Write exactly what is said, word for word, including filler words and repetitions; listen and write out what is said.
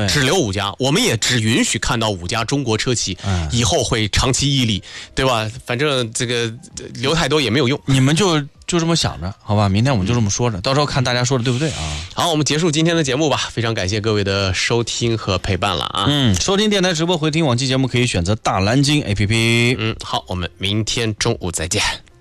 只留五家，我们也只允许看到五家中国车企，嗯、以后会长期屹立，对吧？反正这个留太多也没有用， 你们就就这么想着，好吧？明天我们就这么说着，到时候看大家说的对不对啊？ 好，我们结束今天的节目吧，非常感谢各位的收听和陪伴了啊！ 嗯，收听电台直播回听往期节目可以选择大蓝鲸 A P P。 嗯，好，我们明天中午再见。